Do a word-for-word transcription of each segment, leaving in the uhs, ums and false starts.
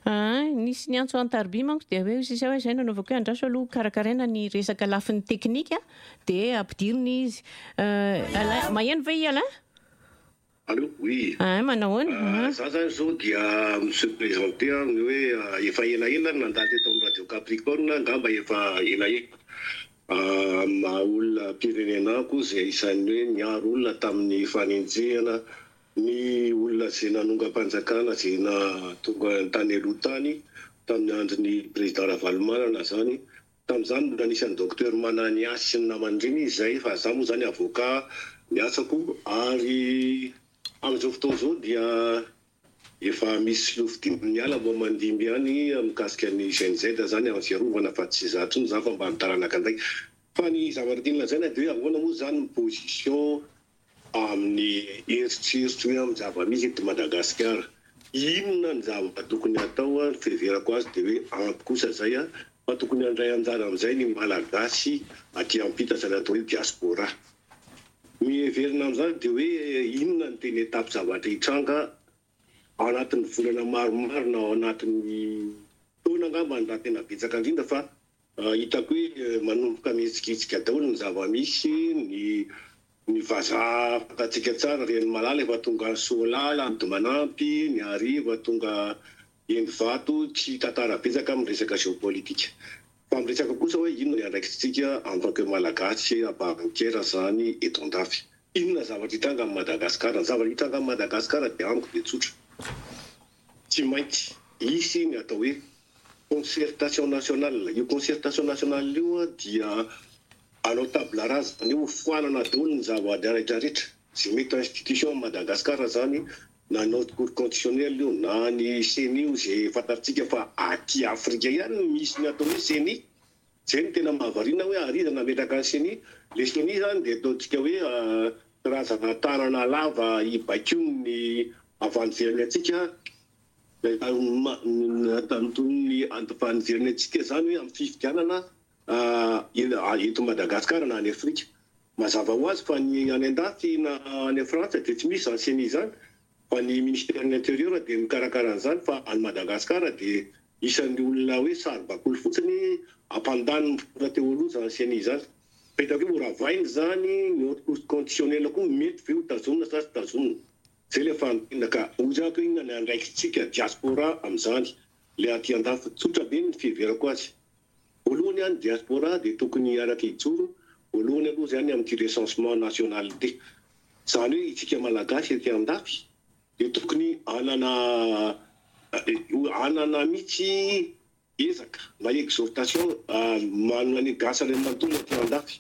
Ah, nisy ny antso antarby manko dia hoe sisa hoe izay nanaovako hoe andraso aloha karakaraina ny resaka lafin'ny teknika dia ampidirina izy. Alain, maheno ve i Alain? Allô, oui. Ah, manahoana? Za zany zao dia monsieur le président ny hoe efa elaela nandalo eto amin'ny radio Capricorne ngamba efa elaela. Ma olona pirenenako izay isan'ny hoe niaro olona tamin'ny fanenjehana ny olona izay nanonga-panjakana izay nahatonga tany aloha tany tamin'ny andron'ny président Ravalomanana zany. Tamin'izany mbola nisy an'i docteur Mananiasy sy ny namandreny izay fa za moa zany avocat miasako ary amin'izao fotoana izao dia efa misy lofidimby miala mba mandimby ihany mikasika ny G N Z zany amin'ny fiarovana fa tsy zatsony za fa mba mitaranaka an'izay. Fa ny zavatra tiana lazaina dia hoe ahoana moa zany ny position amin'ny eritreritry hoe amin'ny zava-misy eto Madagasikara. Inona ny zavatra tokony atao ny fiheverako azy dia hoe ampy kosa zay a fa tokony handray anjara amin'izay ny malagasy aty ampita zany atao hoe diaspora. Miheverina amin'izany dia hoe inona ny tena etape zavatra hitranga ao anatin'ny volana maromaro na ao anatin'ny taona angamba ny raha tena betsaka indrindra fa hitako hoe manomboka mihetsiketsika daholo ny zava-misy ny ny vazaha fantatsika tsara reny malala efa tonga Sola ady manampy ny Ariva tonga eny vato tsy tantara betsaka amin'ny resaka géopolitika. Fa amin'ny resaka kosa hoe inona ny andraikitsika en tant que malagasy ampahankera zany eto andafy. Inona zavatra hitranga amin'ny Madagasikara? Ny zavatra hitranga amin'ny Madagasikara dia amiko dia tsotra. Tsy maintsy hisy ny atao hoe concertation nationale. Io concertation nationale io dia anao table rase zany io foanana daholo ny zava-rehetra rehetra zay mety institution Madagasikara zany na notre cour constitutionnelle io na ny CENI io zay fantatsika fa aty Afrika ihany misy ny atao hoe CENI. Zay ny tena mahavarina hoe ariza nametraka ny CENI. Le CENI zany dia ataontsika hoe karazana tanana lava hibaikion'ny avaniveriny atsika tanton'ny antivaniveriny atsika zany hoe amin'ny fifidianana eto Madagasikara na any Afrika. Mazava ho azy fa ny any andafy na any Frantsa dia tsy misy zany CENI zany fa ny ministère de l'intérieur dia mikarakara an'izany fa any Madagasikara dia isan'ny olona hoe saribakolo fotsiny ampandaniny fora teo aloha zany CENI zany. Fa hitako hoe moravainy zany ny haute cour constitutionnelle koa mety ve ho tazomina sa tsy tazomina. Zay le fanontena ka ozako inona ny andraikitsika diaspora amin'izany le aty andafy tsotra be ny fiheverako azy. Voalohany any diaspora dia tokony araka hijoro voalohany aloha zany amin'ny recensement nationalité. Zany hoe itsika malagasy aty andafy dia tokony anana anana mihitsy ezaka na exhortation manana ny gasa le manontolo aty andafy.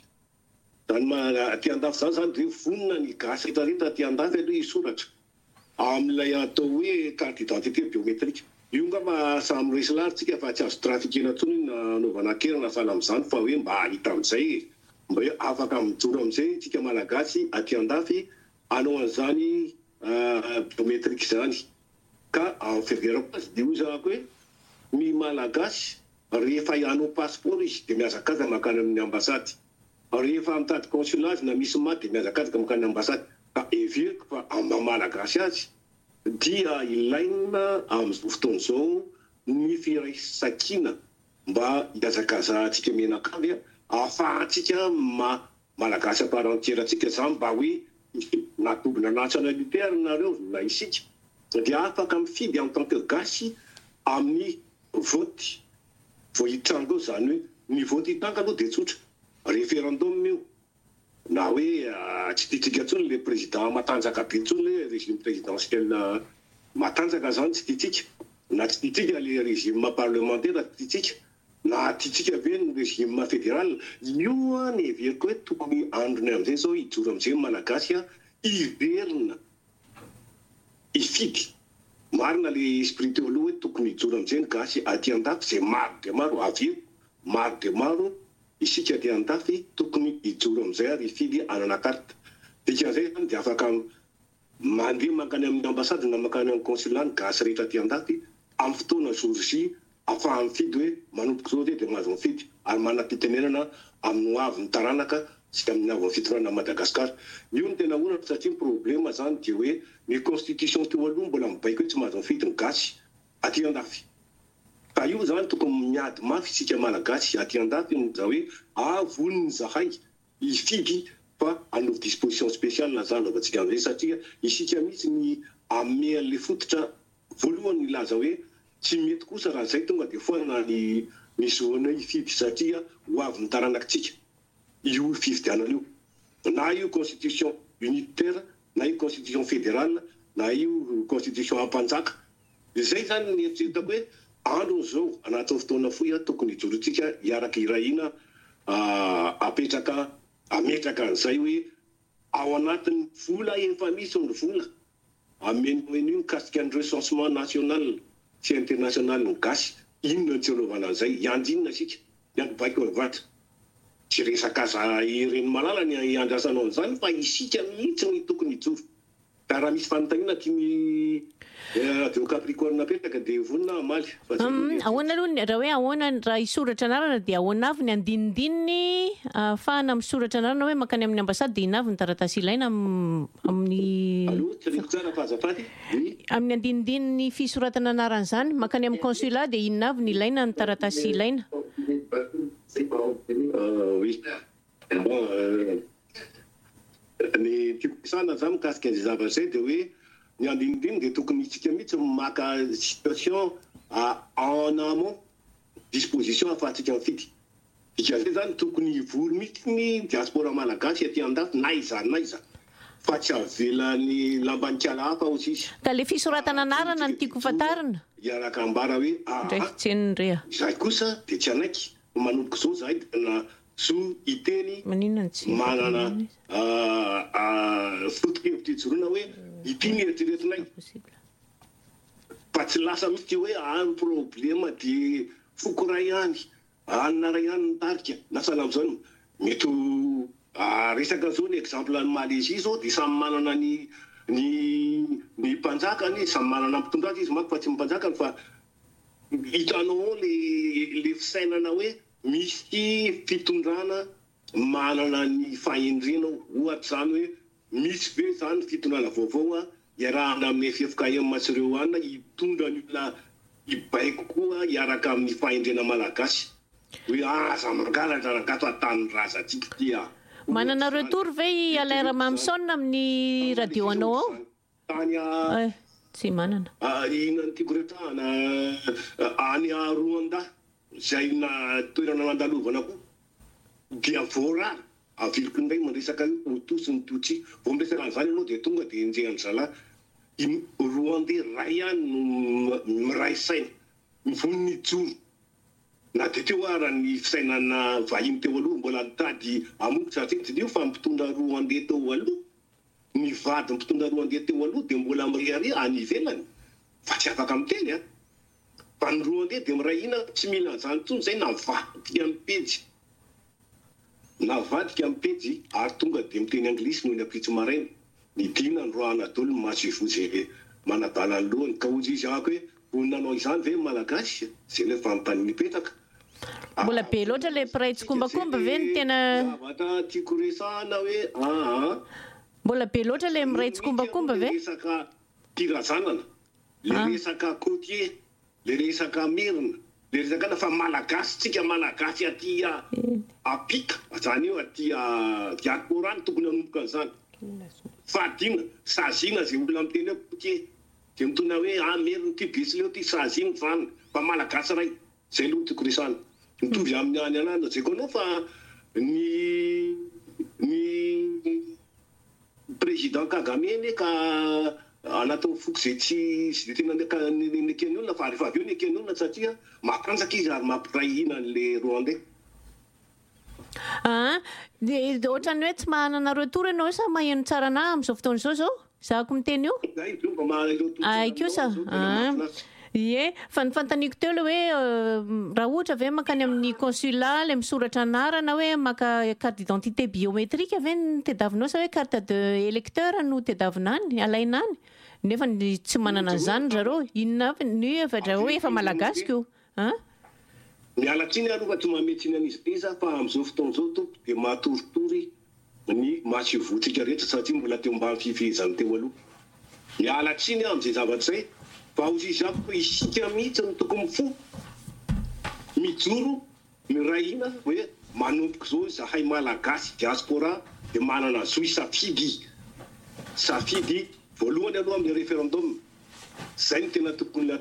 Zany aty andafy zany zany dia vonona ny gasa rehetrarehetra aty andafy aloha hisoratra amin'ilay atao hoe carte d'identité biométrique. Io ngamba samy resy larytsika fa tsy azo trafikena intsony na anaovana kera na sahala amin'izany fa hoe mba hahita amin'izay mba hoe afaka mijoro amin'izay tsika malagasy aty andafy anao an'izany biométrique zany. Ka amin'ny fiheverako azy dia ozako hoe ny malagasy rehefa hanao passeport izy dia mihazakazaka makany amin'ny ambasady. Rehefa mitady consulat na misy maty dia mihazakazaka makany ambasady. Ka heveriko fa amin'ny malagasy azy dia ilaina amin'izao fotoana izao ny firaisan-kina mba hiazakazahantsika menakavy ahafahantsika malagasy aparentiera antsika zany mba hoe natobina nationalitaire nareo na isika dia afaka mifidy en tant que gasy amin'ny vote vao hitranga eo zany hoe ny vote hitranga aloha dia tsotra référendum io na hoe tsy tiatsika intsony le président matanjaka be intsony le régime présidentiel matanjaka zany tsy tiatsika na tsy tiatsika le régime parlementaire tsy tiatsika na tiatsika ve ny régime fédéral. Io ny heveriko hoe tokony androny amin'izay zao hijoro amin'izay malagasy hiverina hifidy marina le esprit teo aloha hoe tokony hijoro amin'izay ny gasy aty andafy zay maro dia maro avy maro dia maro isika aty andafy tokony hijoro amin'izay ary hifidy anana carte. Dikan'izay zany dia afaka mandeha mankany amin'ny ambasady na mankany amin'ny consulat ny gasy rehetra aty andafy amin'ny fotoana jour J ahafaha mifidy hoe manomboka zao dia mahazo mifidy ary manam-pitenenana amin'ny hoavy ny taranaka sy amin'ny avy ny fitondrana Madagasikara. Io ny tena onatra satria problema zany dia hoe ny constitution teo aloha mbola mibaiko hoe tsy mahazo mifidy ny gasy aty andafy. ka io zany tokony miady mafy isika malagasy aty an-dafy za hoe avony ny zahay ifidy fa anov disposition spéciale na zany avantsika am'zay satria isika mihitsy ny ame an'le fototra voalohany ilaza hoe tsy mety kosa raha zay tonga de foana ny misy hoana ifidy satria ho avy ny taranakitsika io fifidianana io na io constitution unitaire na io constitution fédérale na io constitution ampanjaka izay zany ny eritreretako hoe andro zao anatin'ny fotoana foy tokony hijorotsika hiaraka irahina apetraka ametraka an'izay hoe ao anatin'ny vola efa misy ny vola amenoeno mikasika ny recensement national sy international ny gasy inona ny tselovana an'izay iandinina isika iandobaiko avatra tsy resaka aza ireny malala ny iandrasanao an'izany fa isika mihitsy ny tokony hijoro ka raha misy fanontaniana tiany radio Capricorne napetraka de vonina amaly ahoana aloha raha hoe ahoana raha isoratra anarana dia ahoana avy ny andinindininy ahafahana misoratra anarana hoe makany amin'ny ambasady dia inavy ny taratasy ilaina amin'ny amin'ny andinindininy fisoratana anarana zany makany amin'ny consulat dia inavy ny ilaina ny taratasy ilaina oui bon ny tiako isana za mikasika an'izay zavatra dia hoe ny andinindiny dia tokony itsika mihitsy maka situation en amont disposition afahantsika mifidy ikezay zany tokony hivory mihitsy ny diaspora malagasy aty an-dafy na iza na iza fa tsy avelany lambanikala hafa aussi izy ka le fisoratana anarana ny tiako fatarina iaraka ambara hoe ndraiky tsenindrea izay kosa dia tsy anaiky manomboka zao zahay na so iteny manana fotokhevitra hijoroana hoe itiny eritreretinay fa tsy lasa mihitsy hoe any problema dia fokoray ihany anynaray ihany nitarika na sahala am'izany mety resaka zao ny exemple ny Malaisie zao dia samy manana ny ny ny mpanjakany samy manana mpitondra azy izy mako fa tsy mpanjakany fa hitanao le le fisainana hoe misy fitondrana manana ny fahendrenao ohatra zany hoe misy ve zany fitondrana vaovao a iarahana amin'ny F F K M Masireo ana hitondra ny olona ibaiko koa iaraka amin'ny fahendrena malagasy hoe aza mangalatra rangato atany raza tsika tia manana retour ve Alain Ramamson amin'ny radio anao ao tany a tsy manana ina ny tiako retahana any a Rwanda zay na toerana nandalovana koa dia voarary aviloko ndray mandresaka otosy ny totsy vo miresaka an'izany ianao dia tonga dia enjehany zalahy Rwandais ray ihany no miray saina mivony ny joro na dia teo ara ny fisainana vahiny teo aloha mbola nitady amoky satria tsy dio fa mpitondra Rwandais teo aloha ny vady mpitondra Rwandais teo aloha dia mbola miriary any ivelany fa tsy afaka miteny a fa ny Rwandais dia mirahina tsy mila an'izany intsony zay navadika mipejy navadika mipejy ary tonga dia miteny anglisy noho ny apitso maraina nidina ny roa anadolo maso ivozy manadala ny lohany ka ozy izy ako hoe voninanao izany ve malagasy zay le fanontany nipetraka mbola be loatra le mpiray tsikombakomba ve ny tena zavatra tiako resahana hoe aa mbola be loatra le miray tsikombakomba ve resaka tirazanana le resaka côtier le resaka mirina le resaka na fa malagasy tsika malagasy aty apika zany io aty diasporany tokony hanomboka an'izany fadina sazina zay olona miteny hoe côtier dia mitona hoe a mirina ty besy leo ty sazina zany fa malagasy ray zay aloha tiako resahana mitovy amin'ny any anana zay koa anao fa ny ny président Kagame ne ka anatin'ny foko zay tsy tsy tena nekeny olona fa rehefa avy eo nekeny olona satria matanjaka izy ary mampirahina an'le Rwandais ohatrany hoe tsy mahanana retour ianao sa maheno tsara anahy amin'izao fotoana izao zao zahako miteny io aiko sa ie fa ny fantaniko teo le hoe raha ohatra ve makany amin'ny consulat le misoratra anarana hoe maka carte d'identité biométrique ve ny tediavinao sa hoe carte de électeur no tediavina any alaina any nefa tsy manana an'izany zareo inona ny efa hoe efa malagasiko io miala tsiny aloha tsy mametsiny an'izy peza fa amin'izao fotoana izao tompo dia mahatoritory ny mahatsivotsika rehetra satria mbola teo mba fifehezany teo aloha miala tsiny amin'izay zavatra izay fa ozy izy ako isika mihitsy ny tokony fo mijoro mirahina hoe manompoka zao zahay malagasy diaspora dia manana zoy safidy safidy voalohany aloha amin'ny référendum zay ny tena tokony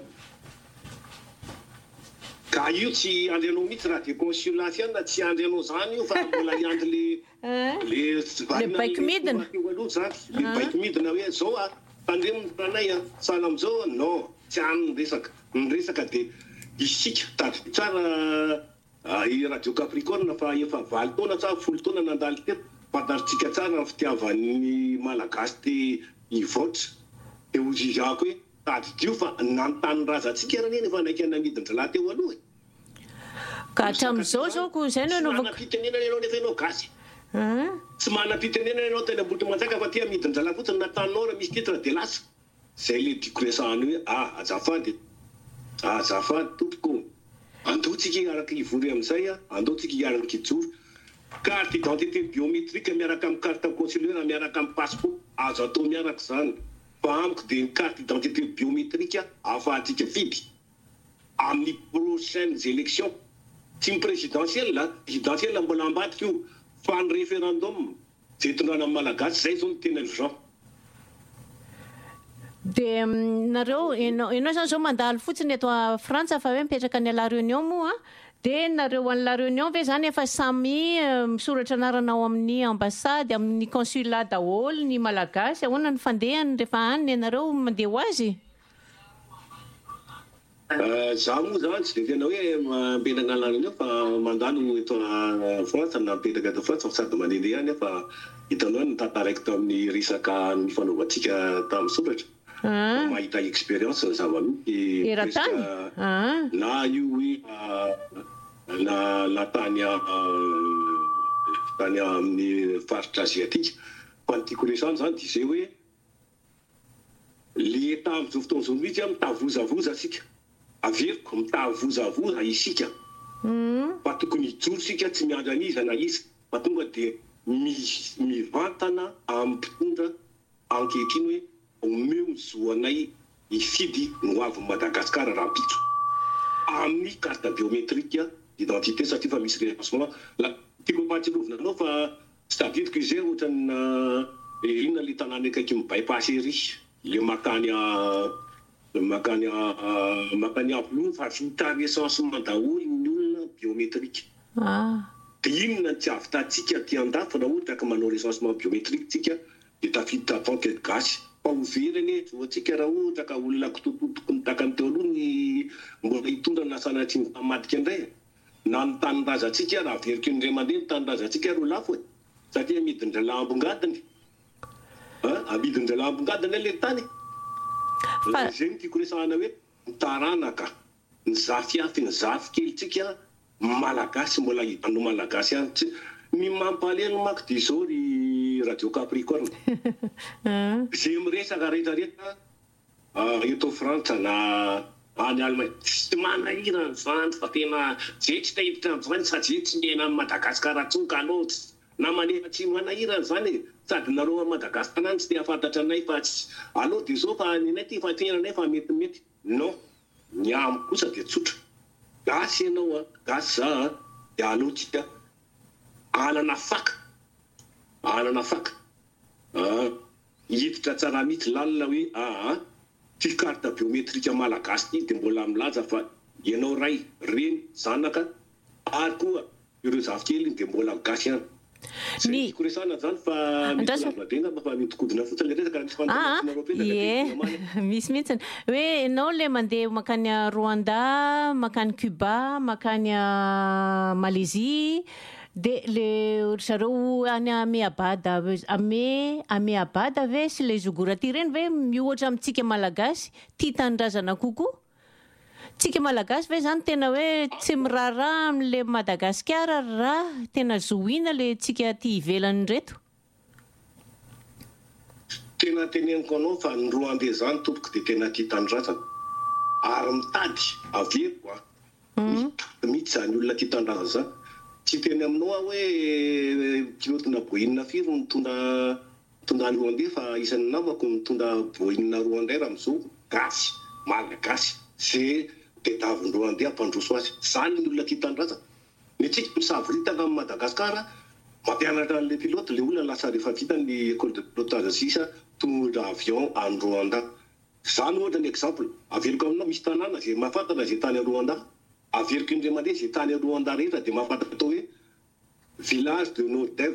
ka io tsy andrianao mihitsy raha dia consulat fiana tsy andrianao zany io fa mbola iandry le le baiko midina aloha zany le baiko midina hoe zao a tandremo ranay a sana am'izao non tsy any resaka nyresaka dia isika tady tsara i radio Capricorne fa efa valo taona sa folo taona nandalo teto fantaritsika tsara ny fitiavan'ny malagasy te hivoatra dia hozizako hoe tady dio fa nanontany razantsika raha efa naiky namidin-dralahy teo aloha ka hatramin'izao zao ko zay no anaovako manam-pitenenana ianao nefa ianao gasy tsy manam-pitenenana ianao tena boty mantsaka fa tia midin-dralahy fotsiny natanao raha misy titre dia lasa zay le diko resahany hoe ah azafady azafady tompoko andaotsika hiaraka hivory amin'izay a andaotsika hiaraka hijoro carte d'identité biométrique miaraka amin'ny carte consulaire miaraka amin'ny passeport azo atao miaraka zany fa amiko dia ny carte d'identité biométrique ahafahantsika fidy amin'ny prochaines élections tsy ny présidentielle la présidentielle mbola ambadika io fa ny référendum zay tondrana amin'ny malagasy zay zao ny tena urgent dia nareo ianao zany zao mandalo fotsiny eto a Frantsa fa hoe mipetraka ny La Réunion moa dia nareo any La Réunion ve zany efa samy misoratra anaranao amin'ny ambassady amin'ny consulat daholo ny malagasy ahoana ny fandehany rehefa any ianareo mandeha ho azy za moa zany tsy dia tena hoe mpetraka La Réunion fa mandalo eto a Frantsa na mipetraka eto Frantsa sady mandehandeha any fa hitanao ny tantaraiky tamin'ny resaka ny fanaovantsika tamin'ny soratra mahita expérience zava-misy eran-tany na io hoe na na tany tany amin'ny faritra aziatika fa ny tiako resahany zany dia zay hoe le ta amin'izao fotoana izao mihitsy mitavozavoza asika averiko mitavozavoza isika fa tokony hijoro sika tsy miandry aniza na iza fa tonga dia mivantana amin'ny mpitondra ankehitriny hoe omeo mizoanay hifidy no avy Madagasikara raha pitso amin'ny carte biométrique d'identité satria fa misy recensement la tiako mahatsilovina anao fa tsy tadidiko izay ohatrany inona le tanàna akaiky mibypassy ery le makany makany makany ampolony fa vita recensement daholo ny olona biométrique dia inona tsy avy tatsika ty andafo raha ohatra ka manao recensement biométrique tsika dia tafidy tafanty gasy fa overany zoantsika raha ohatra ka olona kotototoko ny takany teo aloha ny mbola hitondra nasana tsy mifamadika indray na ny tanin-drazantsika raha veriko indray mandeha ny tanin-drazantsika ro lafo e satria midindra lambongadiny amidindra lambongadiny le tany zay ny tiako resahana hoe mitaranaka ny zafy afy ny zafy kelitsika malagasy mbola hitano malagasy any tsy ny mampalelo mako dia zao ry radio Capricorne zay miresaka rehetrarehetra eto Frantsa na any Allemagne tsy manahirana zany fa tena zay tsy tahiditra amin'izany sady zay tsy miaina amin'ny Madagasikara tsoka anao na manefa tsy manahirana zany sady nareo a Madagasikara tsy dia fantatra anay fa tsy allo dia zao fa nenay ty fa tenanay fa metimety non ny amo kosa dia tsotra gasy ianao a gasy za dia alotsika anana faka anana faka hiditra tsara mihitsy lalina hoe aa ty carte biométrique malagasy ty dia mbola milaza fa ianao ray reny zanaka ary koa ireo zafikely dia mbola gasy ihany ny koresana zany fa misy fa mitokodina fotsiny resaka misy fantanareo misy mihitsiny hoe ianao le mandeha makany Rwanda makany Cuba makany Malaisie dia le zareo any Ameabada ame Ameabada ve sy le zogoraty reny ve mihoatra amintsika malagasy tia tanindrazana kokoa tsika malagasy ve zany tena hoe tsy miraharaha amin'le Madagasikara raha tena zohina le tsika ty ivelany reto tena teneniko anao fa ny Rwandais zany tompoko dia tena tia tanindrazana ary mitady averiko a mihitsy zany olona tia tanindrazana zany tsy teny aminao a hoe kilotina boinina firy mitondra mitondra Rwandais fa isan'ny namako mitondra boinina Rwandais raha amizao gasy malagasy zay dia davindreo andeha ampandroso azy. Izany ny olona tia tanindrazana. Ny antsika misavorita amin'ny Madagasikara mampianatra an'ilay pilote, ilay olona lasa rehefa vita ny école de pilotage sisa tondra avion any Rwanda. Izany ohatra ny exemple, averiko aminao misy tanàna izay mahafantatra izay tany Rwanda, averiko indray mandeha izay tany Rwanda rehetra dia mahafantatra atao hoe village de Nordev.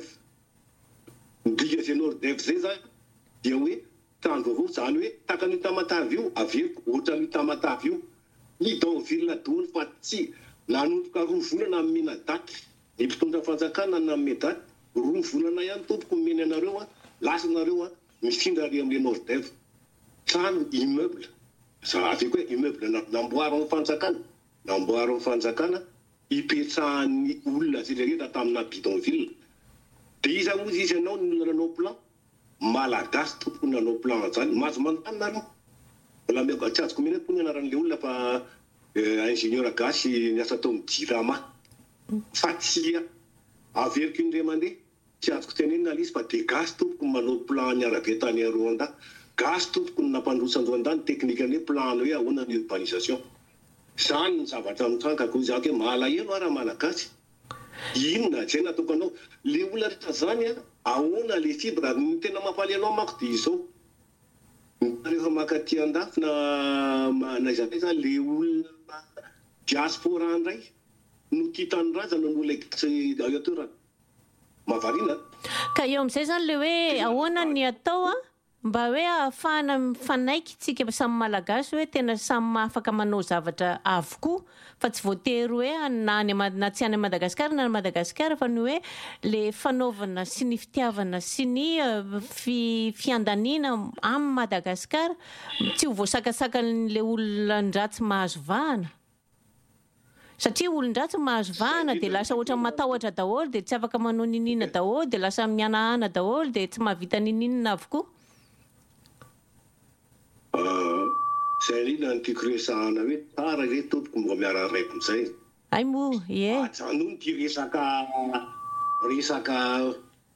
Ndrika izay Nordev izay zany dia hoe tany vaovao, izany hoe takan'io Tamatavy io, averiko ohatran'io Tamatavy io, ny Donville doany fa tsy nanomboka roa volana nomena daty. Ny mpitondra fanjakana nanome daty, roa volana ihany tompoko nomeny anareo a, lasa nareo a mifindra ary amin'ilay Nordev. Trano immeuble. Za aveko hoe immeuble namboary amin'ny fanjakana, namboary amin'ny fanjakana hipetrahan'ny olona zay rehetra tamina bidonville. Dia iza moa izy ianao ny olona nanao plan, malagasy tompoko nanao plan zany, mahazo manontany nareo. Mbola miako tsy azoko mena toy ny anaran'ilay olona fa ingénieur gasy niasa tao amin'ny Jirama. Fa tsy averiko indray mandeha, tsy azoko tenenina izy fa dia gasy tompoko manao plan ny arabe tany Rwanda. Gasy tompoko ny nampandrosan-dreo andany teknikany hoe plan hoe ahoana ny urbanisation. Izany ny zavatra mitsankako izako hoe malahelo raha malagasy. Inona izay nataoko anao? Le olona rehetra zany a, ahoana le fibre ny tena mampaly anao manko dia izao. Rehefa makaty andafy na naizany zany le olona diaspora indray no tia tanindrazana no olona gasy aviateur. Mahavariana. Ka eo amin'izay zany le hoe ahoana ny atao a mba hoe ahafahana mifanaiky tsika samy malagasy hoe tena samy afaka manao zavatra avokoa fa tsy voatery hoe na na tsy any Madagasikara na Madagasikara fa ny hoe le fanaovana sy ny fitiavana sy ny fiandaniana amin'ny Madagasikara tsy ho voasakasakan'ilay olon-dratsy mahazo vahana. Satria olon-dratsy mahazo vahana dia lasa ohatra matahotra daholo dia tsy afaka manao ninina daholo dia lasa mianahana daholo dia tsy mahavita ninina avokoa. Izay inona ny tiako resahana hoe tsara re tompoko mba miara raiko amin'izay. Ay moa, ie. Zany no ty resaka resaka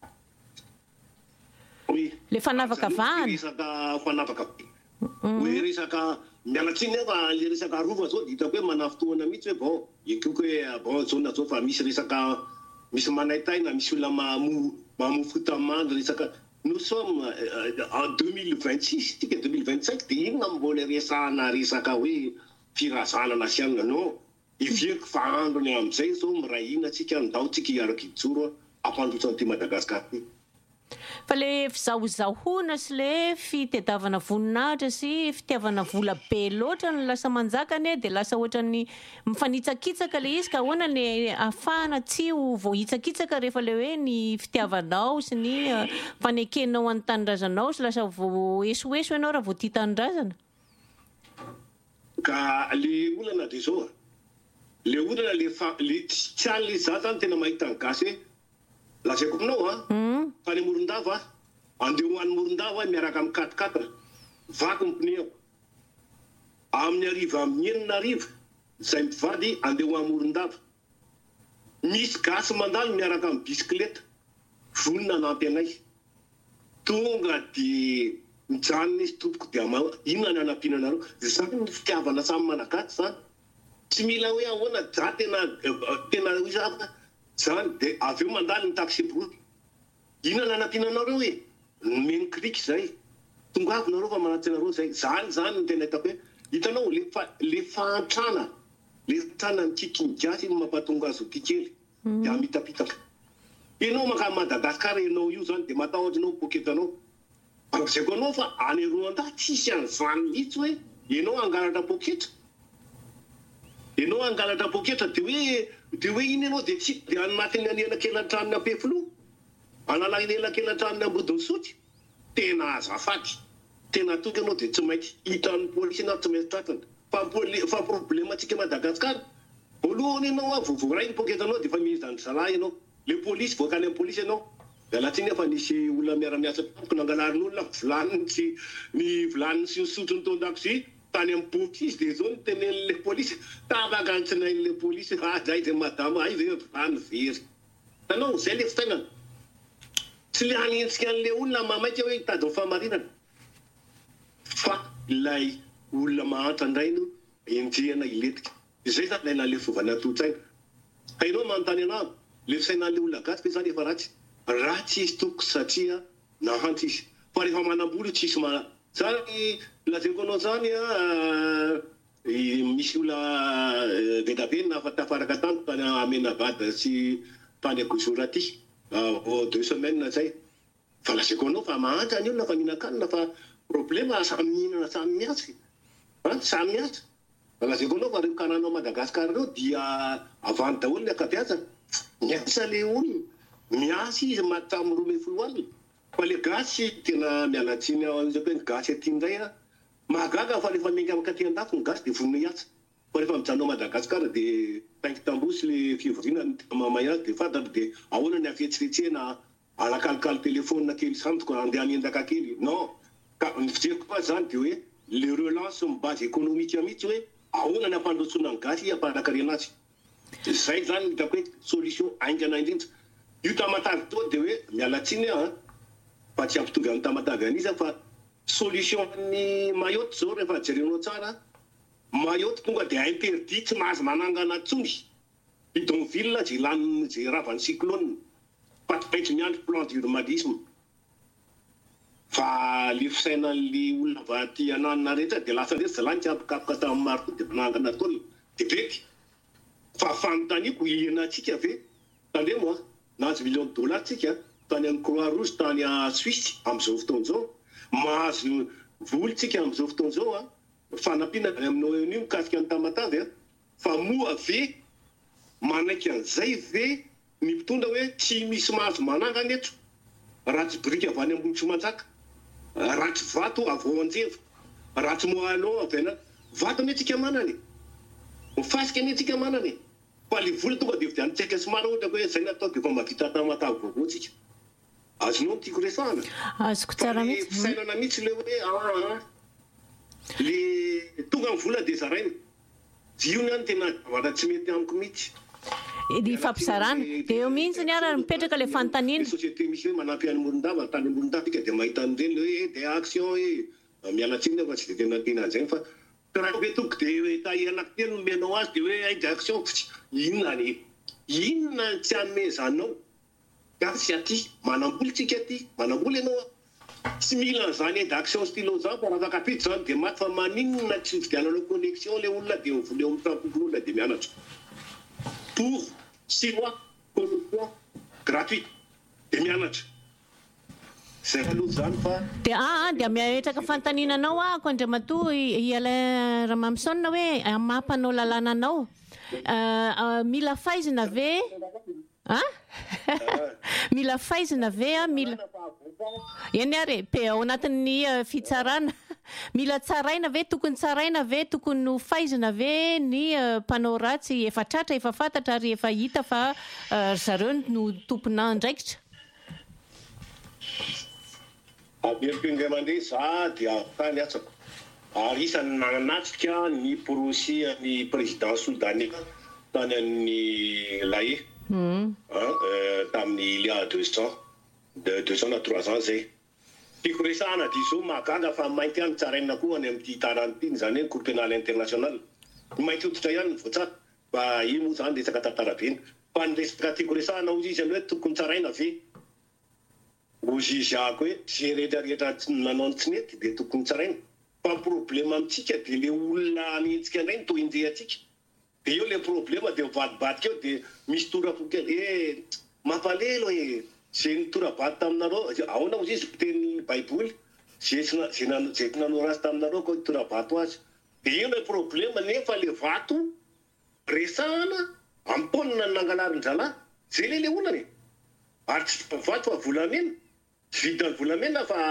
le fanavaka vahana. Resaka fanavaka hoe resaka mialatsiny nefa le resaka rova zao dia hitako hoe manafotoana mihitsy hoe bon ekoko hoe bon zao na zao fa misy resaka misy manaitaina misy olona mamofo tamandry resaka. Nous sommes en deux mille vingt-six, deux mille vingt-cinq, dia inona mbola resahana resaka hoe firazana nasiana non. Ivieko fa androny amin'izay zao mirahina atsika ndao tsika hiaraka hijoro ampandroso an'ity Madagasikara. Fa le fizahozahoana sy le fitadiavana voninahitra sy fitiavana vola be loatra no lasa manjakany dia lasa ohatran'ny mifanitsakitsaka le izy ka ahoana ny ahafahana tsy ho voahitsakitsaka rehefa le hoe ny fitiavanao sy ny fanekenao any tanindrazanao sy lasa voesoeso ianao raha voatia tanindrazana. Ka le olana dia zao le olana le tsy any le za zany tena mahita ny gasy hoe lazaiko aminao a fa ny Morondava andeha ho any Morondava miaraka amin'ny quatre quatre vaky ny pneu amin'ny ariva amin'ny enina ariva izay mpivady andeha ho any Morondava misy gasy mandalo miaraka amin'ny bisikileta vonona nampy anay tonga dia mijanona izy tompoko dia inona ny anampiana anareo zany ny fitiavana samy malagasy zany tsy mila hoe ahoana za tena tena izaka zany dia avy eo mandalo ny taxi boky inona ny anampiana anareo hoe nomeny kriky zay tonga avy nareo fa manatsy anareo zay zany zany ny tena hitako hoe hitanao le fahantrana le trana mikikiny gasy no mampatonga azy ho tia kely dia mitapitaka. Ianao maka Madagasikara ianao io zany dia matahotra ianao poketanao ampisaiko anao fa any Rwanda tsisy an'izany mihitsy hoe ianao angalatra poketra ianao angalatra poketra dia hoe dia hoe iny ianao dia tsy dia anatin'ny anelakela-tranony Ampefilo analany anelakela-tranony Ambodinsoty tena azafady tena toky ianao dia tsy maintsy hitan'ny polisy na tsy maintsy tratana fa problema antsika Madagasikara voalohany ianao a vovoray ny poketanao dia efa mihizany zalahy ianao le polisy voaka any amin'ny polisy ianao mialatsiny nefa nisy olona miara-miasa tamiko nangalarin'olona volaniny sy ny volaniny sy sotro ny taon-dakozia tany amin'ny boky izy dia zao ny tenen'le polisy tabaka antsinain'le polisy zay zay madama ay zay volany very tanao zay le fitainana tsy le hanentsika an'le olona mamaika hoe hitady ho famarinana fa ilay olona mahantra indray no indriana iletika izay zany na le fovana totsaina hainao manontany anahy le fisainan'le olona gasy pe zany efa ratsy ratsy izy toko satria nahanty izy fa rehefa manam-bola tsisy ma zany lazaiko anao zany a misy olona vetabe nafa tafaraka tany tany amenavada sy tany akozora aty au deux semaines zay fa lazaiko anao fa mahantra ny olona fa mihinan-kanina fa problema samy mihinana samy miasa a samy miasa lazaiko anao fa reo karanao Madagasikara reo dia avany daholo ny akabeazana miasa le olona miasa izy matamy rome folo alina fa le gasy tena mialatsiny an'izay hoe ny gasy aty ndray a mahagaga fa rehefa menga amika aty an-dafo ny gasy dia vonona hiatsa fa rehefa mijanona Madagasikara dia taingy tambosy le fivoriana mamay azy dia fantatra dia ahoana ny afetsiretsena alakalikaly telefona kely santoko andeha anendaka kely non ka ny fijeriko koa zany dia hoe le relance ny base économique mihitsy hoe ahoana ny ampandrotsona ny gasy amparakariana azy zay zany hitako hoe solution aingana indrindra io tamatavy to dia hoe mialatsiny a fa tsy ampitovy amin'ny tamatavy an'iza fa solution ny Mayotte zao rehefa jerenao tsara Mayotte tonga dia interdit tsy mahazo manangana tsony bidonville zay lany zay ravan'ny cyclone patipaitry miandro plan d'urbanisme fa le fisainan'le olona vaty ananina rehetra dia lasa rehetra zalany apikapoka tamin'ny maro koa dia manangana taolona dia vety fa fanontaniako ianatsika ve tandremo a nahazo million de dollars tsika tany amin'ny Croix Rouge tany a Suisse amin'izao fotoana zao mahazo volitsika amin'izao fotoana zao a fanampiana aminao eo anio mikasika ny tamatavy a fa moa ve manaiky an'izay ve ny mpitondra hoe tsy misy mahazo manangana eto ratsy brika avy any ambony tsy manjaka ratsy vato avao anjeva ratsy moalon avena vato ane tsika manany mifasika ane tsika manany fa le vola tonga dia vidiany tsika somary ohatra hoe zay natao dia efa mavita tamatavy vaovao tsika azonao ny tiako resahana azoko tsara mihitsy fisainana mihitsy le hoe a le tonga ny vola dia zaraina io ny any tena vata tsy mety amiko mihitsy ny fampizarana dia eo mihitsy ny ara mipetraka le fanontaniana société misy hoe manampy any Morondava tany Morondava tika dia mahita an'ireny hoe des actions hoe mialatsiny fa tsy dia tena tena an'izay fa raha hoe toko dia tahi anankitelo nomenao azy dia hoe aide action inona ny inona tsy hanome zanao gasy aty manamboly tsika aty manamboly ianao tsy mila an'izany aide action stylo zany fa raha afaka apity zany dia maty fa maninona tsy vidiananao connexion le olona dia mivole eo amin'ny tampokon'olona dia mianatra pour six mois connexion gratuite dia mianatra zay aloha zany fa dia aa dia miaetraka fantaninanao ako Andriamatoa iala Ramamsona hoe amampanao lalànanao mila faizina ve a mila faizina ve a mila eny ary pe ao anatin'ny fitsarana mila tsaraina ve tokony tsaraina ve tokony ho faizina ve ny mpanao ratsy efa tratra efa fantatra ary efa hita fa zareo no tompona andraikitra aberopinga mandray za dia tany atsako ary isany nananatsika ny procès ny président soudanais tany amin'ny lae tamin'ny il y a deux ans de deux ans na trois ans zay tiako resahana dia zao mahagaga fa mainty ihany tsaraina koa any amin'ity taranyty zany hoe cour pénal international mainty hoditra ihany ny voatsara fa io moa zany resaka tantarabeny fa ny resaka tiako resahana ozy izy any hoe tokony tsaraina ve ozy izy ako hoe zay rehetrarehetra nanao tsy nety dia tokony tsaraina fa ny problema amintsika dia le olona anentsika indray ny to injehatsika dia eo le problema dia mivadibadika eo dia misy torapokely e mampalelo e zay ny torabaty taminareo ahoana ozy izy teny baiboly zay nanao razy taminareo koa torabato azy dia eo le problema nefa le vato resahana amponina ny nangalarin-dralahy zay le le olana e ary tsy vato fa volamena tsy vita ny volamena fa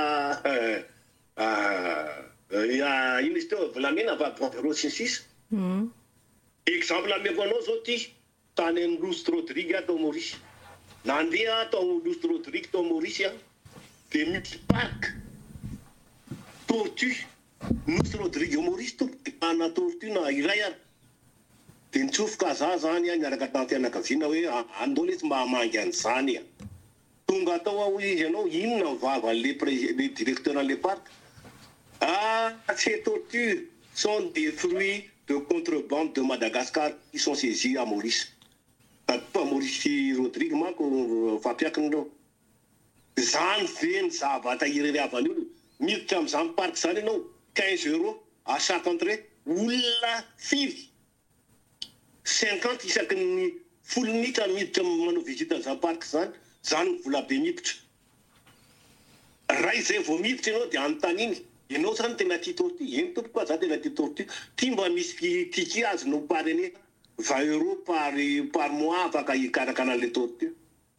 ino izy teo volamena fa bavero sy ny sisa exemple ameko anao zao ty tany amin'ny Lustre Rodrigue atao Maurice nandeha atao Lustre Rodrigue tao Maurice a dia misy parc tortue Lustre Rodrigue Maurice to ana tortue na iray ary dia nitsofoka za zany a niaraka tamin'ny fianakaviana hoe andao le tsy mba hamangy an'izany a tonga atao ao izy ianao inona mivava le directeur an'le parc ah ces tortues sont des fruits de contrebande de Madagascar qui sont saisis à Maurice. Pas Maurice Rodrigue manko fampiakiny reo. Zany veny zavatra irery avany olo. Miditra amin'izany parc zany ianao quinze euros à chaque entrée, olona firy. cinquante isaky ny folo minitra miditra manao visite amin'izany parc zany, zany vola be miditra. Raha izay vao miditra ianao dia anontany iny. Ianao zany tena tia tortue, eny tompoko koa zany tena tia tortue. Tia mba misy ticket azonao parrainer vingt euros par par mois afaka hikarakana an'ilay tortue.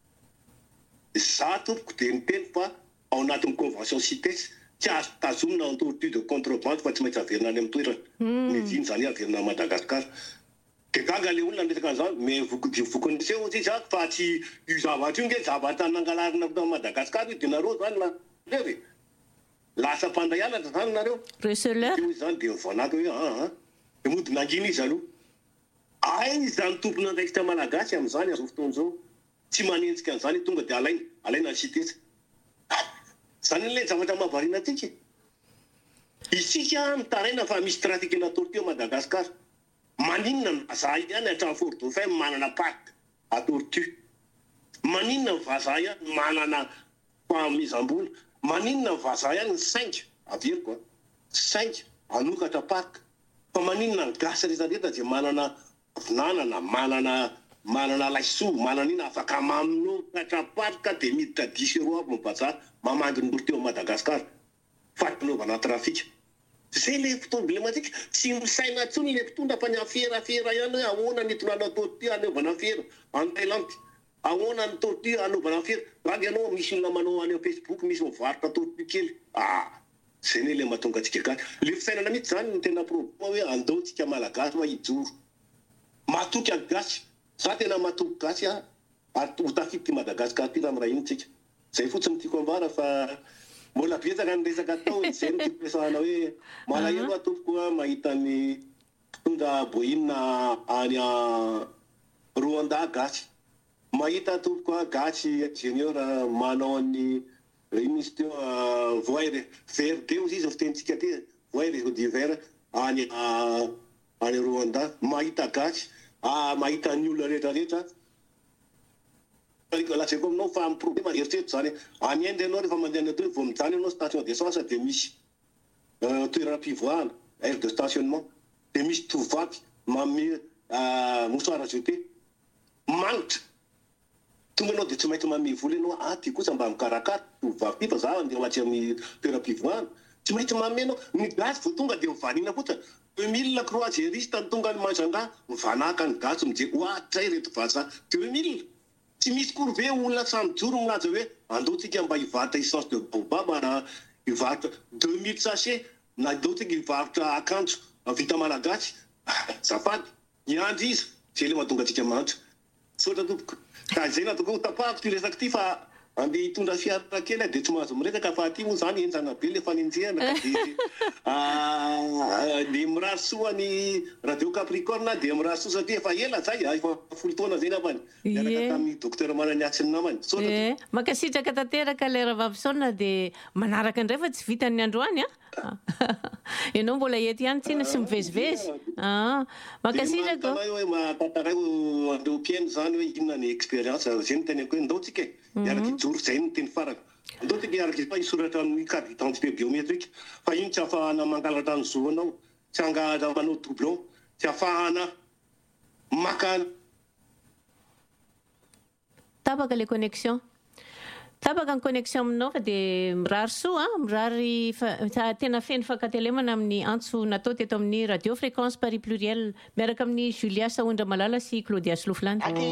Za tompoko dia miteny fa ao anatin'ny convention CITES tsy azo tazomina ny tortue de contrebande fa tsy maintsy averina any amin'ny toerana. Miviny zany averina Madagascar. Dia gaga ilay olona resaka an'izany, mais vokoniseo ozy izy fa tsy io zavatra io nge zavatra nangalarina Madagascar io dia nareo zany la lery. Lasa mpandray alatra zany nareo. Receleur. Io zany dia mivoanako hoe ah ah. Dia mody nangina izy aloha. Ay zany tompona andraikitra malagasy amin'izany azo fotoana izao. Tsy manenjika an'izany tonga dia alaina, alaina ny CITES. Zany ilay zavatra mahavariana atsika. Isika mitaraina fa misy trafikina tortue Madagascar. Maninona ny vazaha ihany hatramin'ny Fort Dauphin manana parc à tortue. Maninona ny vazaha ihany manana fahamizam-bola. Maninona ny vazaha ihany ny sainga averiko a. Sainga anokatra parc. Fa maninona ny gasy rehetrarehetra dia manana vinanana, manana manana laisoa, manana ina afaka maminokatra parc dia miditra dix euros aby ny bazary mamangy ny tortue Madagascar. Fampinaovana trafika. Zay le problématique, tsy misaina intsony le mpitondra fa ny aferafera ihany hoe ahoana ny tonana tortue anaovana fera any Thailande. Ahoana ny tortue anaovana fera. Raha ianao misy olona manao any Facebook misy mivarotra tortue kely. Ah, zay ne le mahatonga antsika gasy. Le fisainana mihitsy zany ny tena problème hoe andao tsika malagasy hoe hijoro. Matoky gasy. Za tena matoky gasy a ho tafiditra Madagascar ty raha miray iny tsika. Zay fotsiny tiako ambara fa mbola betsaka ny resaka atao zay ny tiako resahana hoe malahelo atompoko mahita ny mpitondra boina any Rwanda gasy. Mahita atompoko gasy ingénieur manao ny ino izy teo voaire verde ozy izy fitenitsika ty voaire d'hiver any any Rwanda. Mahita gasy, mahita ny olona rehetrarehetra. Latsako aminao fa amin'ny problème eritreritro zany any Inde ianao rehefa mandeha ny atoy vao mijany ianao station d'essence dia misy toeram-pivoahana aire de stationnement dia misy tovovavy manome mouchoir à jeter manitra. Tonga ianao dia tsy maintsy manome vola ianao ah ty kosa mba mikarakara tovovavy ty fa za andeha matsy amin'ny toeram-pivoahana. Tsy maintsy manome ianao ny gasy vao tonga dia mivanina fotsiny. deux mille croisiériste ny tonga ny manjanga mivanaka ny gasy mijey oatra reto vaza deux mille. Tsy misy kory olona samy joro milaza hoe andaotsika mba hivarotra essence de baobab na hivarotra deux mille sachet na andaotsika hivarotra akanjo vita malagasy. Zafady miandry izy zay le mahatonga atsika mantso. Sotra tompoko. Ka zay natoko tapahako ty resaka ty fa andeha hitondra fiara kely dia tsy mahazo miresaka fa aty moa zany enjana be le fanenjehana dia mirary soa ny radio Capricorne dia mirary soa satria efa ela zay efa folo taona zay namany miaraka tamin'ny docteur Mananiatsy ny namany. Makasitraka tanteraka lera vavy dia manaraka indray fa tsy vita ny androany a. Ianao mbola ety ihany tsina sy mivezivezy. Makasitraka hoe mahatantaray andreo mpiaino zany hoe inona ny expérience zay ny teneko hoe ndaotsika e miaraka ijoro zay ny teny farany. Ndaotsika miaraka fa isoratra amin'ny carte d'identité biométrique fa iny tsy ahafahana mangalatra ny zoanao, tsy angahatra manao doublon, tsy ahafahana maka. Tapaka le connexion. Tapaka ny connexion aminao fa dia mirary soa, mirary tena feno fankatelemana amin'ny antso natao teto amin'ny radio fréquence Paris Pluriel miaraka amin'ny Julia Saondra Malala sy Claudia Sloflande.